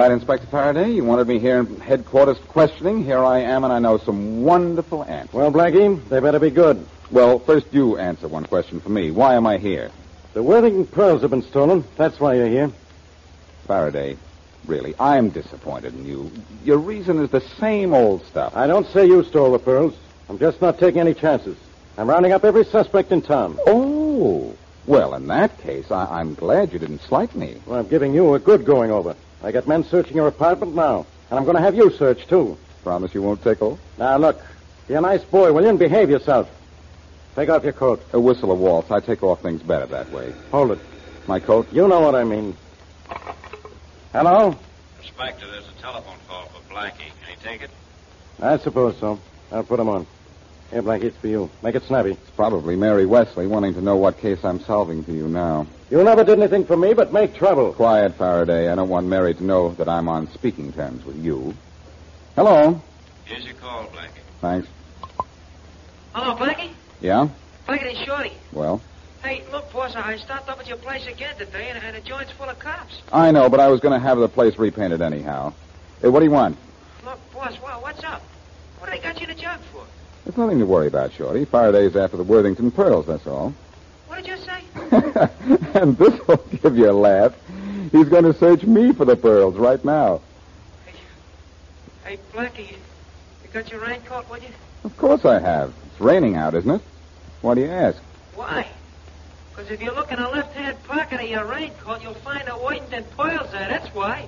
right, Inspector Faraday. You wanted me here in headquarters questioning. Here I am, and I know some wonderful answers. Well, Blackie, they better be good. Well, first you answer one question for me. Why am I here? The Worthington pearls have been stolen. That's why you're here. Faraday, really, I'm disappointed in you. Your reason is the same old stuff. I don't say you stole the pearls. I'm just not taking any chances. I'm rounding up every suspect in town. Oh, well, in that case, I'm glad you didn't slight me. Well, I'm giving you a good going over. I got men searching your apartment now, and I'm going to have you searched, too. Promise you won't tickle? Now, look, be a nice boy, will you, and behave yourself. Take off your coat. A whistle, a waltz. I take off things better that way. Hold it. My coat? You know what I mean. Hello? Inspector, there's a telephone call for Blackie. Can he take it? I suppose so. I'll put him on. Here, Blackie, it's for you. Make it snappy. It's probably Mary Wesley wanting to know what case I'm solving for you now. You never did anything for me but make trouble. Quiet, Faraday. I don't want Mary to know that I'm on speaking terms with you. Hello. Here's your call, Blackie. Thanks. Hello, Blackie? Yeah? Blackie, it's Shorty. Well? Hey, look, boss, I stopped up at your place again today, and the joint's full of cops. I know, but I was going to have the place repainted anyhow. Hey, what do you want? Look, boss, what's up? What do they got you in the jug for? There's nothing to worry about, Shorty. Faraday's after the Worthington pearls, that's all. What did you say? And this will give you a laugh. He's going to search me for the pearls right now. Hey, Blackie, you got your raincoat with you? Of course I have. It's raining out, isn't it? Why do you ask? Why? Because if you look in the left-hand pocket of your raincoat, you'll find the Worthington pearls there. That's why.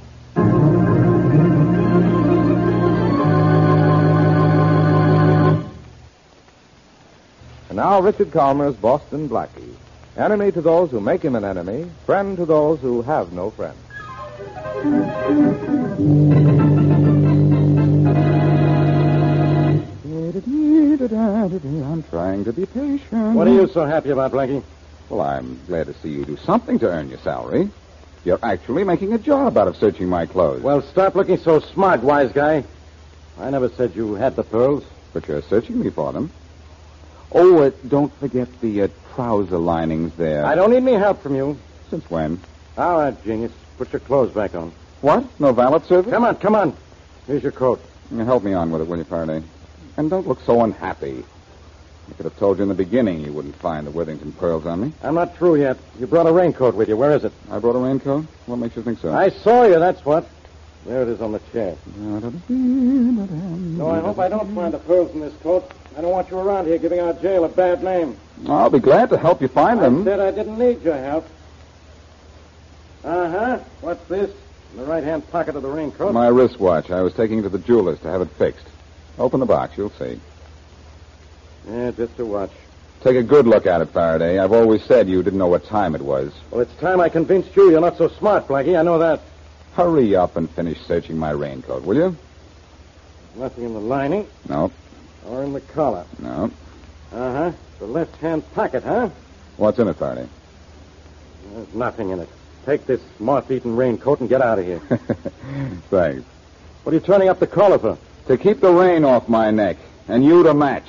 And now Richard Calmer's Boston Blackie. Enemy to those who make him an enemy, friend to those who have no friend. I'm trying to be patient. What are you so happy about, Blackie? Well, I'm glad to see you do something to earn your salary. You're actually making a job out of searching my clothes. Well, stop looking so smart, wise guy. I never said you had the pearls. But you're searching me for them. Oh, don't forget the trouser linings there. I don't need any help from you. Since when? All right, genius. Put your clothes back on. What? No valet service? Come on. Here's your coat. Help me on with it, will you, Faraday? And don't look so unhappy. I could have told you in the beginning you wouldn't find the Worthington pearls on me. I'm not through yet. You brought a raincoat with you. Where is it? I brought a raincoat? What makes you think so? I saw you, that's what. There it is on the chair. No, I hope I don't find the pearls in this coat. I don't want you around here giving our jail a bad name. I'll be glad to help you find them. I said I didn't need your help. Uh-huh. What's this? In the right-hand pocket of the raincoat? My wristwatch. I was taking it to the jeweler's to have it fixed. Open the box. You'll see. Yeah, just a watch. Take a good look at it, Faraday. I've always said you didn't know what time it was. Well, it's time I convinced you you're not so smart, Blackie. I know that. Hurry up and finish searching my raincoat, will you? Nothing in the lining. No. Or in the collar. No. Uh-huh. The left-hand pocket, huh? What's in it, Faraday? There's nothing in it. Take this moth-eaten raincoat and get out of here. Thanks. What are you turning up the collar for? To keep the rain off my neck, and you to match.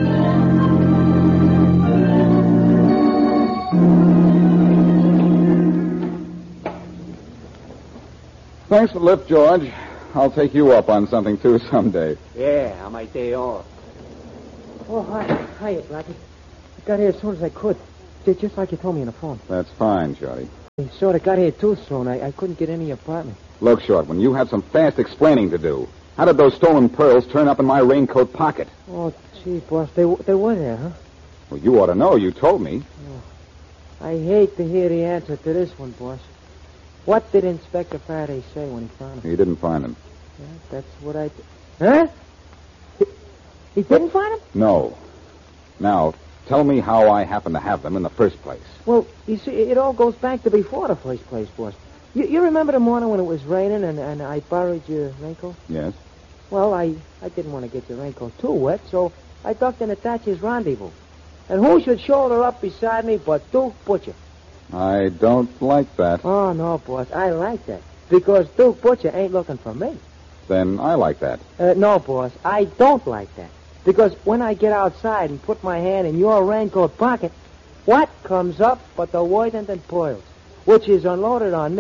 Thanks for the lift, George. I'll take you up on something, too, someday. Yeah, on my day off. Oh, hi, Blackie. I got here as soon as I could. Just like you told me on the phone. That's fine, Shorty. I sort of got here too soon. I couldn't get in the apartment. Look, Shortman, you have some fast explaining to do. How did those stolen pearls turn up in my raincoat pocket? Oh, gee, boss, they were there, huh? Well, you ought to know. You told me. Oh. I hate to hear the answer to this one, boss. What did Inspector Faraday say when he found them? He didn't find them. Yeah, that's what I... Huh? He didn't find them? No. Now, tell me how I happen to have them in the first place. Well, you see, it all goes back to before the first place, boss. You remember the morning when it was raining and I borrowed your raincoat? Yes. Well, I didn't want to get your raincoat too wet, so I ducked in Thatcher's rendezvous. And who should shoulder up beside me but Duke Butcher? I don't like that. Oh, no, boss, I like that. Because Duke Butcher ain't looking for me. Then I like that. No, boss, I don't like that. Because when I get outside and put my hand in your raincoat pocket, what comes up but the Worthington pearls, which is unloaded on me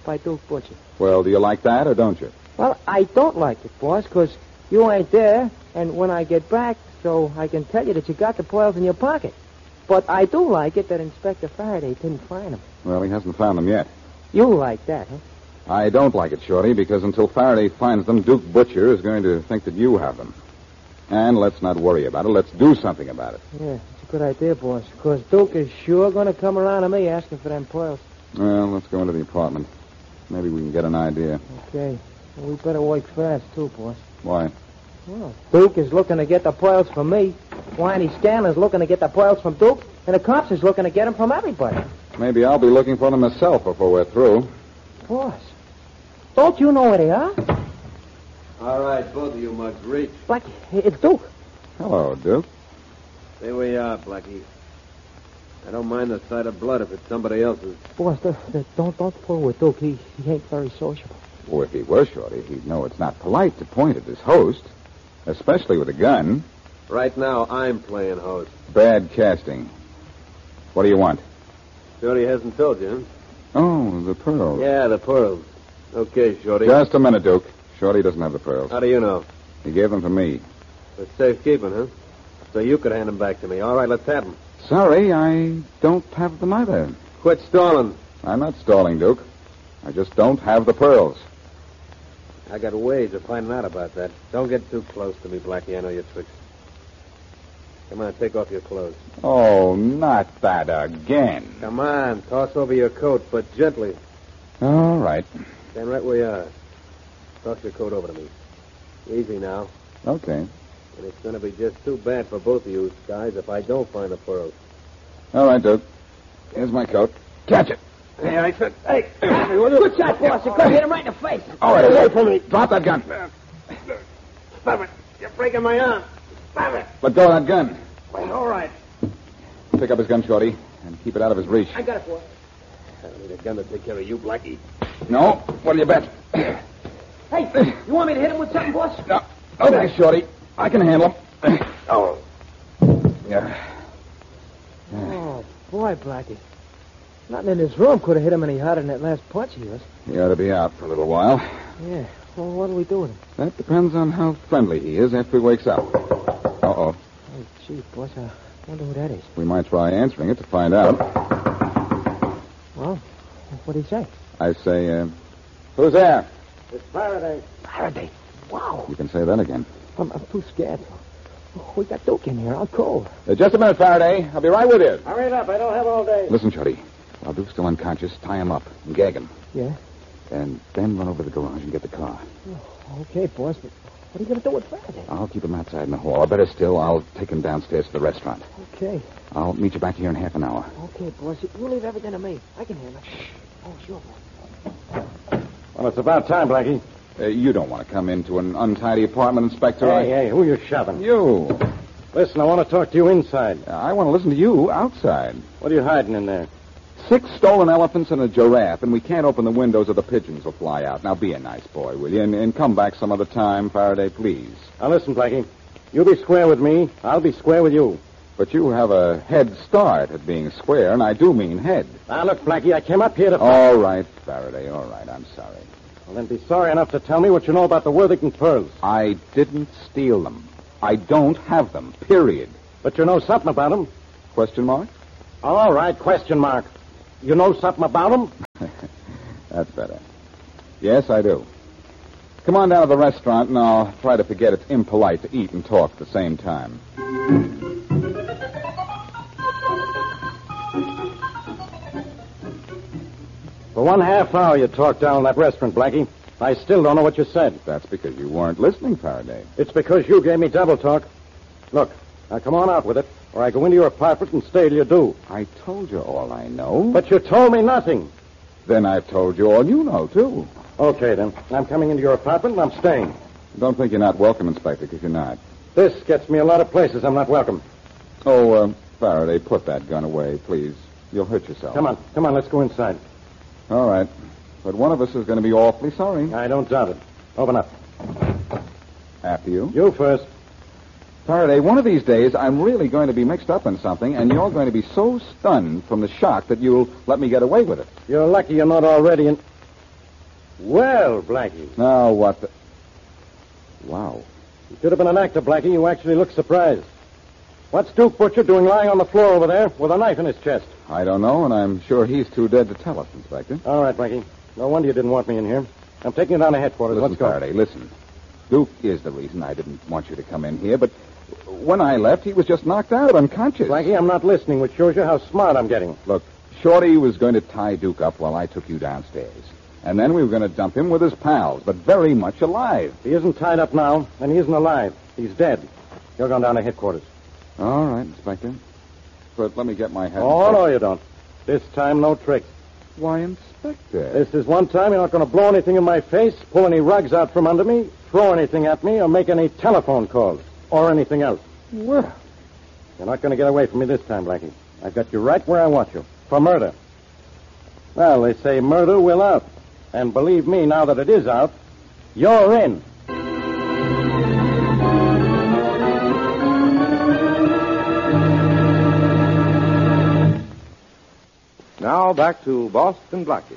by Duke Butcher. Well, do you like that or don't you? Well, I don't like it, boss, because you ain't there, and when I get back, so I can tell you that you got the pearls in your pocket. But I do like it that Inspector Faraday didn't find them. Well, he hasn't found them yet. You like that, huh? I don't like it, Shorty, because until Faraday finds them, Duke Butcher is going to think that you have them. And let's not worry about it. Let's do something about it. Yeah, it's a good idea, boss, because Duke is sure going to come around to me asking for them pearls. Well, let's go into the apartment. Maybe we can get an idea. Okay. Well, we better work fast, too, boss. Why? Well, Duke is looking to get the pearls from me. Whiny Scanlon's looking to get the pearls from Duke, and the cops is looking to get them from everybody. Maybe I'll be looking for them myself before we're through. Boss, don't you know where they are? All right, both of you mugs, reach. Blackie, it's Duke. Hello, Duke. There we are, Blackie. I don't mind the sight of blood if it's somebody else's. Boss, don't pull with Duke. He ain't very sociable. Oh, if he were, Shorty, he'd know it's not polite to point at his host, especially with a gun. Right now, I'm playing host. Bad casting. What do you want? Shorty hasn't told you, huh? Oh, the pearls. Yeah, the pearls. Okay, Shorty. Just a minute, Duke. Shorty doesn't have the pearls. How do you know? He gave them to me. It's safekeeping, huh? So you could hand them back to me. All right, let's have them. Sorry, I don't have them either. Quit stalling. I'm not stalling, Duke. I just don't have the pearls. I got ways of finding out about that. Don't get too close to me, Blackie. I know your tricks. Come on, take off your clothes. Oh, not that again. Come on, toss over your coat, but gently. All right. Stand right where you are. Toss your coat over to me. Easy now. Okay. And it's going to be just too bad for both of you guys if I don't find the pearls. All right, Duke. Here's my coat. Catch it. Hey, I said, hey. Good shot, boss. You could hit him right in the face. All right, away from me. Drop that gun. Stop it. You're breaking my arm. Stop it. Let go of that gun. Well, all right. Pick up his gun, Shorty, and keep it out of his reach. I got it, boss. I don't need a gun to take care of you, Blackie. No? What'll you bet? Hey, you want me to hit him with something, boss? No. Okay, Shorty. I can handle him. Oh. Yeah. Oh, boy, Blackie. Nothing in this room could have hit him any harder than that last punch of yours. He ought to be out for a little while. Yeah. Well, what do we do with him? That depends on how friendly he is after he wakes up. Uh-oh. Oh, gee, boss, I wonder who that is. We might try answering it to find out. Well, what'd he say? I say, who's there? It's Faraday. Faraday. Wow. You can say that again. I'm too scared. We got Duke in here. I'm cold. Just a minute, Faraday. I'll be right with you. Hurry it up. I don't have all day. Listen, Shorty. While Duke's still unconscious, tie him up and gag him. Yeah? And then run over to the garage and get the car. Oh, okay, boss, but what are you going to do with Faraday? I'll keep him outside in the hall. Or better still, I'll take him downstairs to the restaurant. Okay. I'll meet you back here in half an hour. Okay, boss. You leave everything to me. I can handle it. Oh, sure, boss. Well, it's about time, Blackie. You don't want to come into an untidy apartment, Inspector. Hey, who you shoving? You. Listen, I want to talk to you inside. I want to listen to you outside. What are you hiding in there? 6 stolen elephants and a giraffe, and we can't open the windows or the pigeons will fly out. Now, be a nice boy, will you? And come back some other time, Faraday, please. Now, listen, Blackie. You be square with me. I'll be square with you. But you have a head start at being square, and I do mean head. Now, look, Blackie, I came up here to... All right, Faraday, all right. I'm sorry. Well, then be sorry enough to tell me what you know about the Worthington pearls. I didn't steal them. I don't have them, period. But you know something about them. Question mark? All right, question mark. You know something about them? That's better. Yes, I do. Come on down to the restaurant, and I'll try to forget it's impolite to eat and talk at the same time. For 1/2 hour you talked down in that restaurant, Blackie. I still don't know what you said. That's because you weren't listening, Faraday. It's because you gave me double talk. Look, now come on out with it, or I go into your apartment and stay till you do. I told you all I know. But you told me nothing. Then I've told you all you know, too. Okay, then. I'm coming into your apartment and I'm staying. Don't think you're not welcome, Inspector, because you're not. This gets me a lot of places I'm not welcome. Oh, Faraday, put that gun away, please. You'll hurt yourself. Come on, let's go inside. All right. But one of us is going to be awfully sorry. I don't doubt it. Open up. After you. You first. Faraday, one of these days I'm really going to be mixed up in something, and you're going to be so stunned from the shock that you'll let me get away with it. You're lucky you're not already in... Well, Blackie. Now, what the... Wow. You should have been an actor, Blackie. You actually look surprised. What's Duke Butcher doing lying on the floor over there with a knife in his chest? I don't know, and I'm sure he's too dead to tell us, Inspector. All right, Blackie. No wonder you didn't want me in here. I'm taking you down to headquarters. Listen, Let's go. Faraday, listen. Duke is the reason I didn't want you to come in here, but when I left, he was just knocked out, unconscious. Blackie, I'm not listening, which shows you how smart I'm getting. Look, Shorty was going to tie Duke up while I took you downstairs. And then we were going to dump him with his pals, but very much alive. He isn't tied up now, and he isn't alive. He's dead. You're going down to headquarters. All right, Inspector. But let me get my head... Oh, no, you don't. This time, no tricks. Why, Inspector? This is one time you're not going to blow anything in my face, pull any rugs out from under me, throw anything at me, or make any telephone calls, or anything else. Well... You're not going to get away from me this time, Blackie. I've got you right where I want you. For murder. Well, they say murder will out. And believe me, now that it is out, you're in. Now back to Boston Blackie.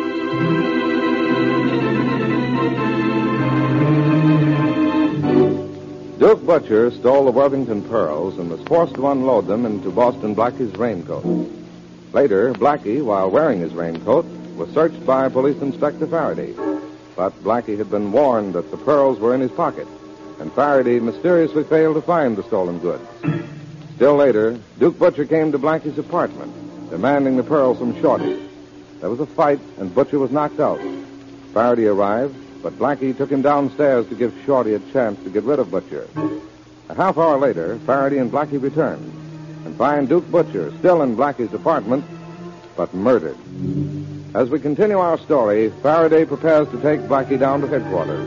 Duke Butcher stole the Worthington pearls and was forced to unload them into Boston Blackie's raincoat. Later, Blackie, while wearing his raincoat, was searched by Police Inspector Faraday. But Blackie had been warned that the pearls were in his pocket, and Faraday mysteriously failed to find the stolen goods. Still later, Duke Butcher came to Blackie's apartment, demanding the pearls from Shorty. There was a fight, and Butcher was knocked out. Faraday arrived, but Blackie took him downstairs to give Shorty a chance to get rid of Butcher. A half hour later, Faraday and Blackie returned and find Duke Butcher still in Blackie's apartment, but murdered. As we continue our story, Faraday prepares to take Blackie down to headquarters.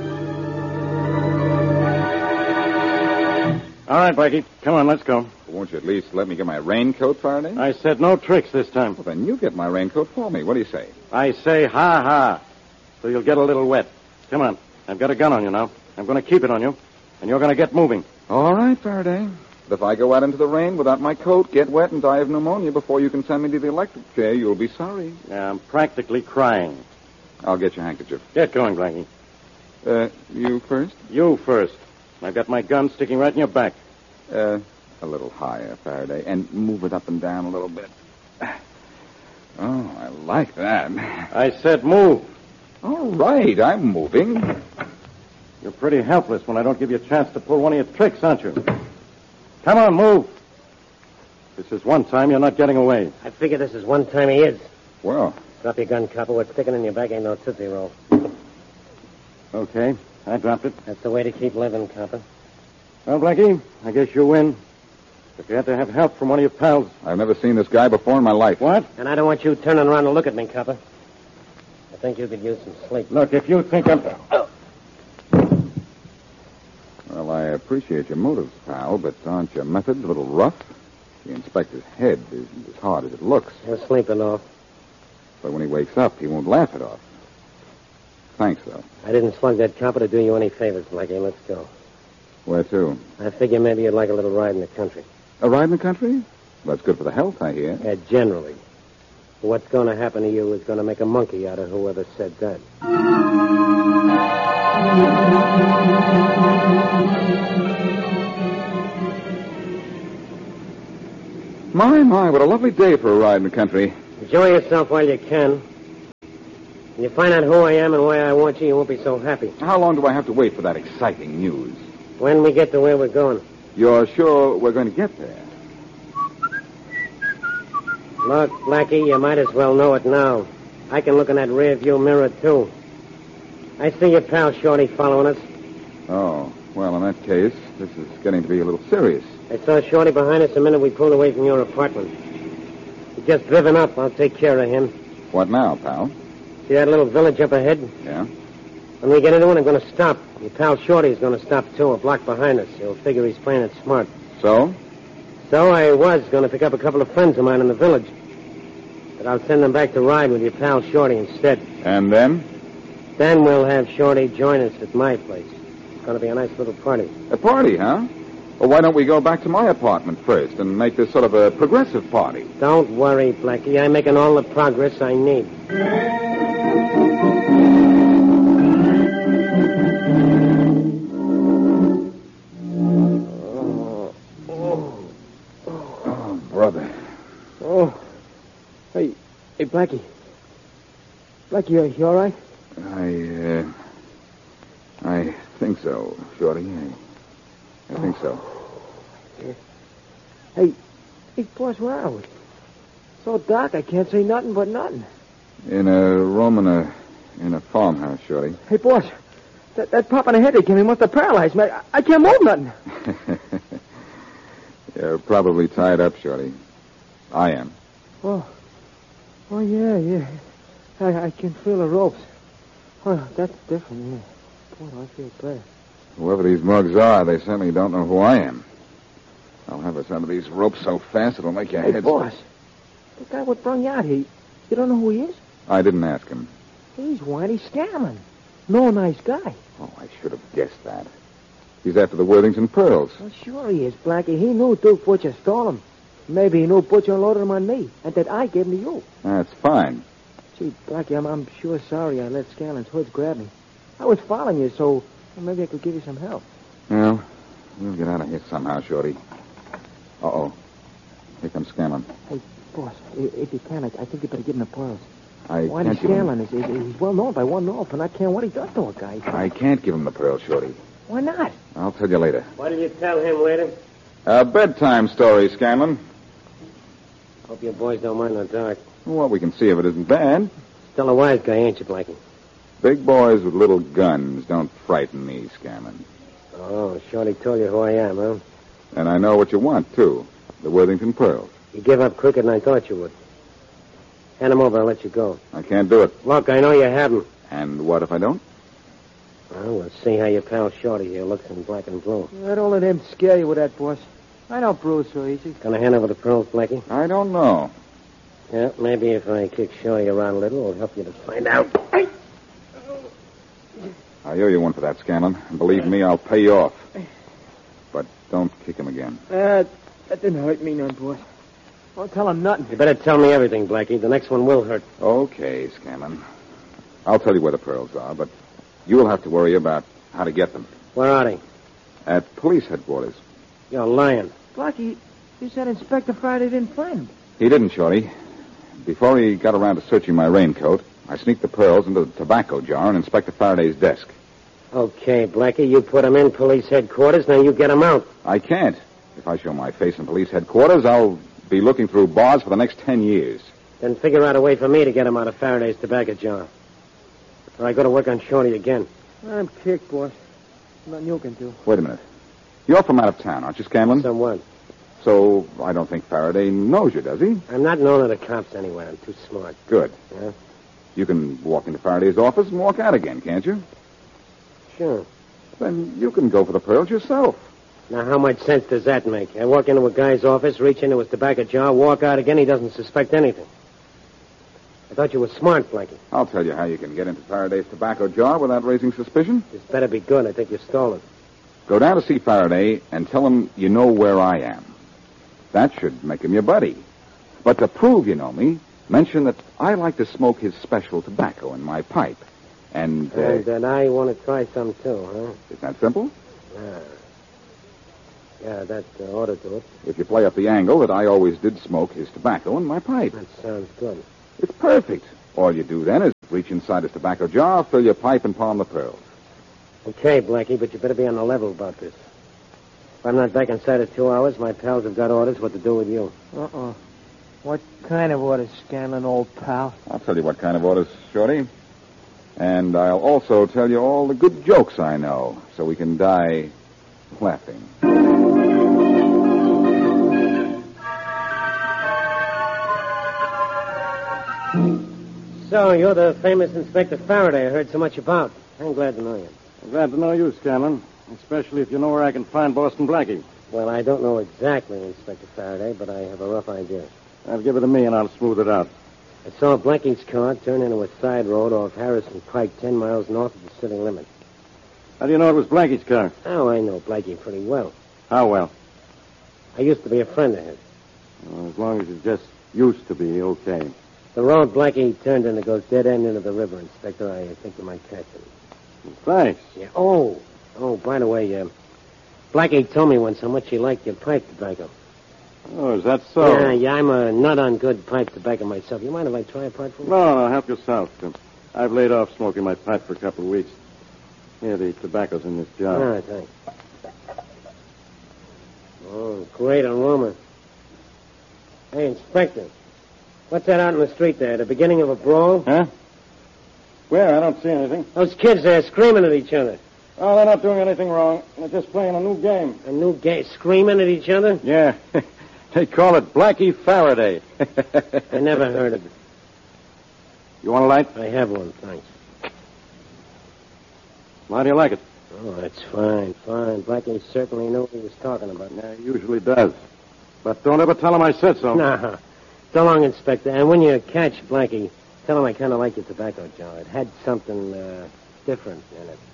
All right, Blackie. Come on, let's go. Won't you at least let me get my raincoat, Faraday? I said no tricks this time. Well, then you get my raincoat for me. What do you say? I say ha-ha, so you'll get a little wet. Come on. I've got a gun on you now. I'm going to keep it on you, and you're going to get moving. All right, Faraday. But if I go out into the rain without my coat, get wet, and die of pneumonia before you can send me to the electric chair, you'll be sorry. Yeah, I'm practically crying. I'll get your handkerchief. Get going, Blackie. You first? You first. I've got my gun sticking right in your back. A little higher, Faraday, and move it up and down a little bit. Oh, I like that. I said move. All right, I'm moving. You're pretty helpless when I don't give you a chance to pull one of your tricks, aren't you? Come on, move. This is one time you're not getting away. I figure this is one time he is. Well, Drop your gun, copper. What's sticking in your back ain't no Tootsie Roll. Okay, I dropped it. That's the way to keep living, copper. Well, Blackie, I guess you win. If you had to have help from one of your pals. I've never seen this guy before in my life. What? And I don't want you turning around to look at me, copper. I think you could use some sleep. Look, if you think I'm... Well, I appreciate your motives, pal, but aren't your methods a little rough? The inspector's head isn't as hard as it looks. You're sleeping off. But when he wakes up, he won't laugh it off. Thanks, though. I didn't slug that copper to do you any favors, Blackie. Let's go. Where to? I figure maybe you'd like a little ride in the country. A ride in the country? That's good for the health, I hear. Yeah, generally. What's going to happen to you is going to make a monkey out of whoever said that. My, what a lovely day for a ride in the country. Enjoy yourself while you can. When you find out who I am and why I want you, you won't be so happy. How long do I have to wait for that exciting news? When we get to where we're going. You're sure we're going to get there? Look, Blackie, you might as well know it now. I can look in that rear view mirror, too. I see your pal Shorty following us. Oh, well, in that case, this is getting to be a little serious. I saw Shorty behind us the minute we pulled away from your apartment. He's just driven up. I'll take care of him. What now, pal? See that little village up ahead? Yeah? When we get into it, I'm going to stop. Your pal Shorty's going to stop, too, a block behind us. He'll figure he's playing it smart. So? So I was going to pick up a couple of friends of mine in the village. But I'll send them back to ride with your pal Shorty instead. And then? Then we'll have Shorty join us at my place. It's going to be a nice little party. A party, huh? Well, why don't we go back to my apartment first and make this sort of a progressive party? Don't worry, Blackie. I'm making all the progress I need. Blackie. Blackie, you all right? I think so, Shorty. I think so. Hey, boss, where are we? So dark, I can't see nothing but nothing. In a room in a farmhouse, Shorty. Hey, boss, that pop on the head they gave me must have paralyzed me. I can't move nothing. You're probably tied up, Shorty. I am. Oh, yeah. I can feel the ropes. Oh, that's different, yeah. Boy, I feel better. Whoever these mugs are, they certainly don't know who I am. I'll have us under these ropes so fast it'll make your Hey, head... boss, the guy what brung you out here, you don't know who he is? I didn't ask him. He's Whitey Scanlon. No nice guy. Oh, I should have guessed that. He's after the Worthington pearls. Well, sure he is, Blackie. He knew Duke Butcher stole him. Maybe he knew Butcher unloaded him on me, and that I gave him to you. That's fine. Gee, Blackie, I'm sure sorry I let Scanlon's hoods grab me. I was following you, so maybe I could give you some help. Well, we'll get out of here somehow, Shorty. Uh-oh. Here comes Scanlon. Hey, boss, if you can, I think you better give him the pearls. Whitey Whitey Scanlon is well known by one North, and I can't what he does to a guy. I can't give him the pearls, Shorty. Why not? I'll tell you later. What did you tell him later? A bedtime story, Scanlon. Hope your boys don't mind the dark. What we can see of it isn't bad. Still a wise guy, ain't you, Blackie? Big boys with little guns don't frighten me, Scanlon. Oh, Shorty told you who I am, huh? And I know what you want, too. The Worthington pearls. You give up quicker than I thought you would. Hand them over, I'll let you go. I can't do it. Look, I know you have them. And what if I don't? Well, we'll see how your pal Shorty here looks in black and blue. Don't let him scare you with that, boss. I don't bruise so easy. Gonna hand over the pearls, Blackie? I don't know. Yeah, maybe if I kick Shorty around a little, it'll help you to find out. I owe you one for that, Scanlon. And believe me, I'll pay you off. But don't kick him again. That didn't hurt me none, boss. Don't tell him nothing. You better tell me everything, Blackie. The next one will hurt. Okay, Scanlon. I'll tell you where the pearls are, but you'll have to worry about how to get them. Where are they? At police headquarters. You're lying. Blackie, you said Inspector Faraday didn't find them. He didn't, Shorty. Before he got around to searching my raincoat, I sneaked the pearls into the tobacco jar on Inspector Faraday's desk. Okay, Blackie, you put them in police headquarters, now you get them out. I can't. If I show my face in police headquarters, I'll be looking through bars for the next 10 years. Then figure out a way for me to get them out of Faraday's tobacco jar. Or I go to work on Shorty again. I'm kicked, boss. Nothing you can do. Wait a minute. You're from out of town, aren't you, Scanlon? Somewhat. So I don't think Faraday knows you, does he? I'm not known to the cops anywhere. I'm too smart. Good. Yeah? You can walk into Faraday's office and walk out again, can't you? Sure. Then you can go for the pearls yourself. Now, how much sense does that make? I walk into a guy's office, reach into his tobacco jar, walk out again, he doesn't suspect anything. I thought you were smart, Blackie. I'll tell you how you can get into Faraday's tobacco jar without raising suspicion. This better be good. I think you stole it. Go down to see Faraday and tell him you know where I am. That should make him your buddy. But to prove you know me, mention that I like to smoke his special tobacco in my pipe. And then I want to try some, too, huh? Is that simple? Yeah, that ought to do it. If you play up the angle that I always did smoke his tobacco in my pipe. That sounds good. It's perfect. All you do then is reach inside his tobacco jar, fill your pipe, and palm the pearls. Okay, Blackie, but you better be on the level about this. If I'm not back inside of 2 hours, my pals have got orders what to do with you. Uh-oh. What kind of orders, Scanlon, old pal? I'll tell you what kind of orders, Shorty. And I'll also tell you all the good jokes I know, so we can die laughing. So, you're the famous Inspector Faraday I heard so much about. I'm glad to know you. I'm glad to know you, Scanlon. Especially if you know where I can find Boston Blackie. Well, I don't know exactly, Inspector Faraday, but I have a rough idea. I'll give it to me and I'll smooth it out. I saw Blackie's car turn into a side road off Harrison Pike, 10 miles north of the city limit. How do you know it was Blackie's car? Oh, I know Blackie pretty well. How well? I used to be a friend of his. Well, as long as you just used to be, okay. The road Blackie turned into goes dead end into the river, Inspector. I think you might catch him. Thanks. Yeah. Oh, by the way, Blackie told me once how much he liked your pipe tobacco. Oh, is that so? Yeah, I'm a nut on good pipe tobacco myself. You mind if I try a pipe for you? No, help yourself. I've laid off smoking my pipe for a couple of weeks. Here, the tobacco's in this jar. All right, thanks. Oh, great aroma. Hey, Inspector. What's that out in the street there? The beginning of a brawl? Huh? Where? I don't see anything. Those kids there screaming at each other. Oh, they're not doing anything wrong. They're just playing a new game. A new game? Screaming at each other? Yeah. They call it Blackie Faraday. I never heard of it. You want a light? I have one, thanks. How do you like it? Oh, that's fine. Blackie certainly knew what he was talking about. Yeah, he usually does. But don't ever tell him I said so. No. So long, Inspector. And when you catch Blackie, tell him I kind of like your tobacco jar. It had something different in it.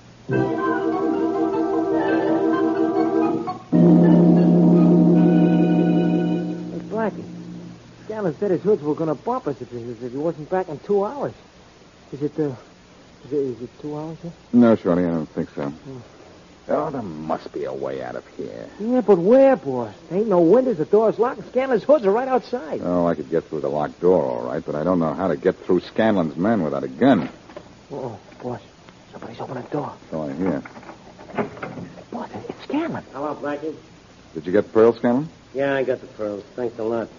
Hey, Blackie. Scanlon said his hoods were going to bump us if he wasn't back in 2 hours. Is it 2 hours yet? No, Shorty, I don't think so. Oh, there must be a way out of here. Yeah, but where, boss? There ain't no windows, the door's locked, and Scanlon's hoods are right outside. Oh, I could get through the locked door, all right, but I don't know how to get through Scanlon's men without a gun. Oh, boss. Somebody's opening the door. So I hear. Boss, it's Scanlon. Hello, Blackie. Did you get the pearls, Scanlon? Yeah, I got the pearls. Thanks a lot.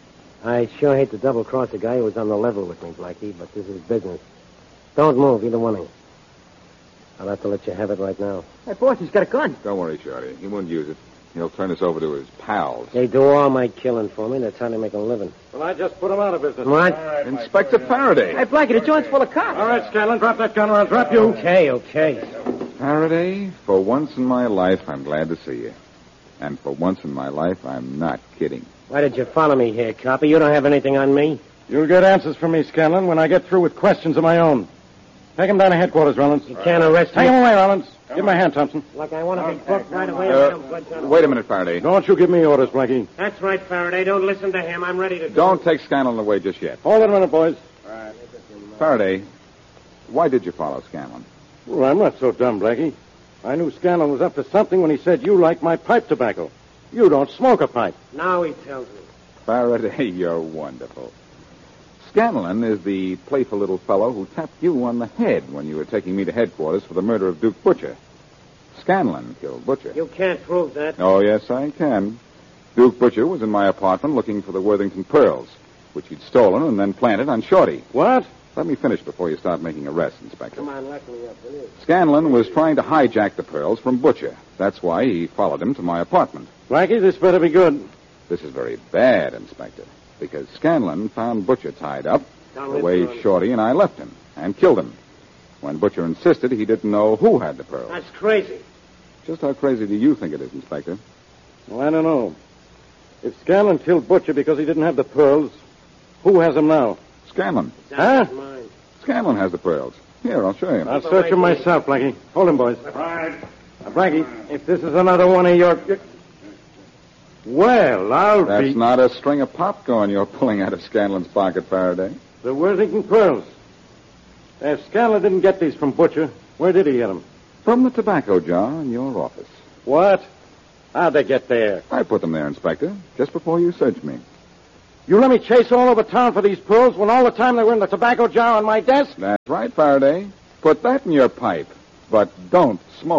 I sure hate to double-cross a guy who was on the level with me, Blackie, but this is business. Don't move, either one of you. I'll have to let you have it right now. Hey, boss, he's got a gun. Don't worry, Shorty. He won't use it. He'll turn us over to his pals. They do all my killing for me. That's how they make a living. Well, I just put him out of business. What? Inspector Faraday. Hey, Blackie, the joint's full of cops. All right, Scanlon, drop that gun or I'll drop you. Okay. Faraday, for once in my life, I'm glad to see you. And for once in my life, I'm not kidding. Why did you follow me here, copper? You don't have anything on me. You'll get answers from me, Scanlon, when I get through with questions of my own. Take him down to headquarters, Rollins. You can't arrest me. Take him away, Rollins. Give him a hand, Thompson. Look, I want to be booked right away. Wait a minute, Faraday. Don't you give me orders, Blackie. That's right, Faraday. Don't listen to him. I'm ready to go. Don't take Scanlon away just yet. Hold it a minute, boys. Faraday, why did you follow Scanlon? Well, I'm not so dumb, Blackie. I knew Scanlon was up to something when he said you like my pipe tobacco. You don't smoke a pipe. Now he tells me. Faraday, you're wonderful. Scanlon is the playful little fellow who tapped you on the head when you were taking me to headquarters for the murder of Duke Butcher. Scanlon killed Butcher. You can't prove that. Oh, yes, I can. Duke Butcher was in my apartment looking for the Worthington pearls, which he'd stolen and then planted on Shorty. What? Let me finish before you start making arrests, Inspector. Come on, let me up, will you? Scanlon was trying to hijack the pearls from Butcher. That's why he followed him to my apartment. Blackie, this better be good. This is very bad, Inspector, because Scanlon found Butcher tied up Don't the way listen. Shorty and I left him and killed him. When Butcher insisted he didn't know who had the pearls. That's crazy. Just how crazy do you think it is, Inspector? Well, I don't know. If Scanlon killed Butcher because he didn't have the pearls, who has them now? Scanlon. That's mine. Scanlon has the pearls. Here, I'll show you. I'll search them myself, Blackie. Hold him, boys. Right. Now, Blackie, if this is another one of your... Well, I'll That's be... not a string of popcorn you're pulling out of Scanlon's pocket, Faraday. The Worthington pearls. If Scanlon didn't get these from Butcher, where did he get them? From the tobacco jar in your office. What? How'd they get there? I put them there, Inspector, just before you searched me. You let me chase all over town for these pearls when all the time they were in the tobacco jar on my desk? That's right, Faraday. Put that in your pipe. But don't smoke